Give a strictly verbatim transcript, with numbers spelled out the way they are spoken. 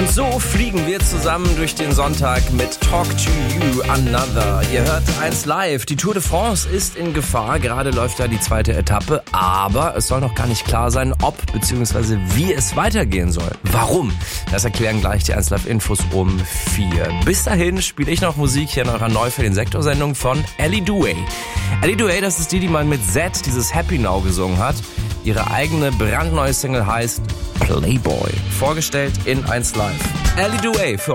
Und so fliegen wir zusammen durch den Sonntag mit Talk to You Another. Ihr hört eins live. Die Tour de France ist in Gefahr. Gerade läuft da die zweite Etappe. Aber es soll noch gar nicht klar sein, ob bzw. wie es weitergehen soll. Warum? Das erklären gleich die eins live Infos um vier. Bis dahin spiele ich noch Musik hier in eurer Neu für den Sektor-Sendung von Ellie Duay. Ellie Duay, das ist die, die mal mit Z dieses Happy Now gesungen hat. Ihre eigene brandneue Single heißt Playboy. Vorgestellt in eins live. Ellie Duay für